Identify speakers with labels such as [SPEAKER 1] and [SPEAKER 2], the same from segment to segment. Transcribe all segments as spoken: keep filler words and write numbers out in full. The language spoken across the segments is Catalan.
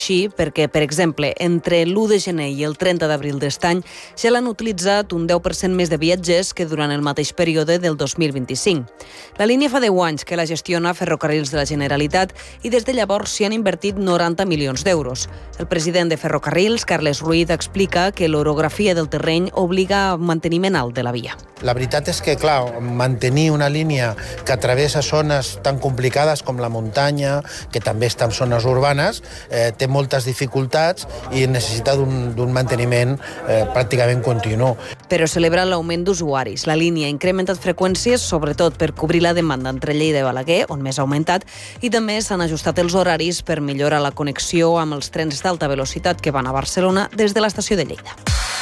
[SPEAKER 1] Així perquè, per exemple, entre l'u de gener i el trenta d'abril d'aquest any ja l'han utilitzat un deu per cent més de viatgers que durant el mateix període del dos mil vint-i-cinc. La línia fa deu anys que la gestiona Ferrocarrils de la Generalitat i des de llavors s'hi han invertit noranta milions d'euros. El president de Ferrocarrils, Carles Ruiz, explica que l'orografia del terreny obliga a manteniment alt de la via.
[SPEAKER 2] La veritat és que, clar, mantenir una línia que travessa zones tan complicades com la muntanya, que també està en zones urbanes, eh, té moltes dificultats i necessita d'un manteniment eh, pràcticament continu.
[SPEAKER 1] Però celebra l'augment d'usuaris. La línia ha incrementat freqüències, sobretot per cobrir la demanda entre Lleida i Balaguer, on més ha augmentat, i també s'han ajustat els horaris per millorar la connexió amb els trens d'alta velocitat que van a Barcelona des de l'estació de Lleida.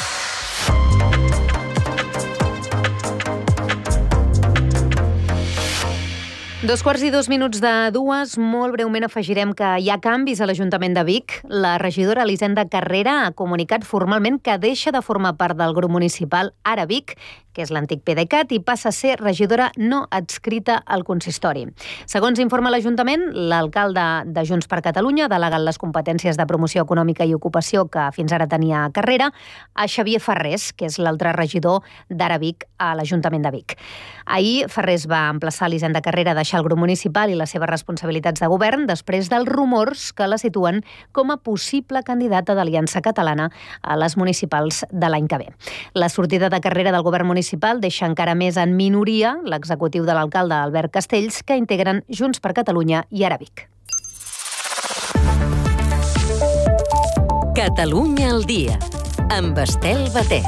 [SPEAKER 3] Dos quarts i dos minuts de dues. Molt breument afegirem que hi ha canvis a l'Ajuntament de Vic. La regidora Elisenda Carrera ha comunicat formalment que deixa de formar part del grup municipal Ara Vic, que és l'antic PDeCAT, i passa a ser regidora no adscrita al consistori. Segons informa l'Ajuntament, l'alcalde de Junts per Catalunya ha delegat les competències de promoció econòmica i ocupació que fins ara tenia a Carrera a Xavier Ferrés, que és l'altre regidor d'Ara Vic a l'Ajuntament de Vic. Ahir, Ferrés va emplaçar Elisenda Carrera a deixar el grup municipal i les seves responsabilitats de govern després dels rumors que la situen com a possible candidata d'Aliança Catalana a les municipals de l'any que ve. La sortida de Carrera del govern municipal deixa encara més en minoria l'executiu de l'alcalde Albert Castells, que integren Junts per Catalunya i Ara Vic.
[SPEAKER 4] Catalunya al dia, amb Estel Batet.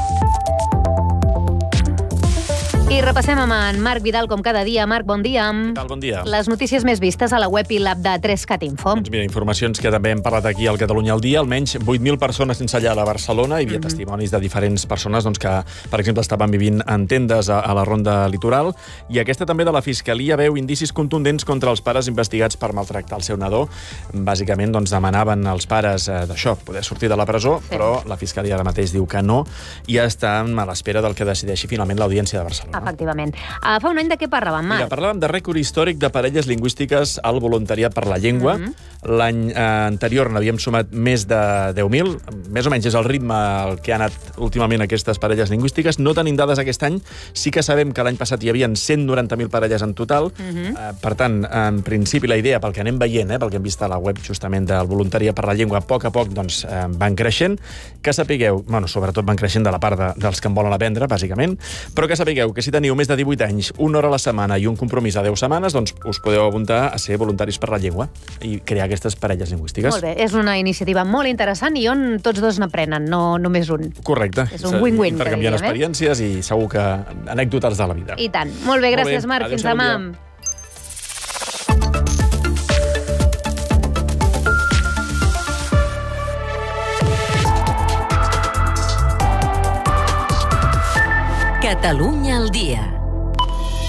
[SPEAKER 3] I repassem amb en Marc Vidal, com cada dia. Marc, bon dia.
[SPEAKER 5] Què tal? Bon dia.
[SPEAKER 3] Les notícies més vistes a la web i l'app de tres cat info.
[SPEAKER 5] Doncs mira, informacions que també hem parlat aquí al Catalunya al dia. Almenys vuit mil persones sense llar a Barcelona. Hi havia mm-hmm. testimonis de diferents persones doncs, que, per exemple, estaven vivint en tendes a, a la ronda litoral. I aquesta també de la Fiscalia veu indicis contundents contra els pares investigats per maltractar el seu nadó. Bàsicament doncs, demanaven als pares eh, d'això, poder sortir de la presó, sí. Però la Fiscalia ara mateix diu que no i ja estan a l'espera del que decideixi finalment l'Audiència de Barcelona.
[SPEAKER 3] Efectivament. Uh, fa un any de què parlàvem, Marc?
[SPEAKER 5] Mira, parlàvem de rècord històric de parelles lingüístiques al voluntariat per la llengua. Mm-hmm. L'any eh, anterior n'havíem sumat més de deu mil. Més o menys és el ritme el que ha anat últimament aquestes parelles lingüístiques. No tenim dades aquest any. Sí que sabem que l'any passat hi havia cent noranta mil parelles en total. Mm-hmm. Eh, per tant, en principi, la idea, pel que anem veient, eh, pel que hem vist a la web justament del voluntariat per la llengua, a poc a poc doncs, eh, van creixent. Que sapigueu, bueno, sobretot van creixent de la part de, dels que en volen aprendre, bàsicament, però que sapigueu que si teniu més de divuit anys, una hora a la setmana i un compromís a deu setmanes, doncs us podeu apuntar a ser voluntaris per la llengua i crear aquestes parelles lingüístiques.
[SPEAKER 3] Molt bé, és una iniciativa molt interessant i on tots dos n'aprenen, no només un.
[SPEAKER 5] Correcte.
[SPEAKER 3] És un win-win.
[SPEAKER 5] Intercanviant experiències eh? I segur que anècdotes de la vida.
[SPEAKER 3] I tant. Molt bé, gràcies, Marc. Fins demà.
[SPEAKER 4] Catalunya al dia.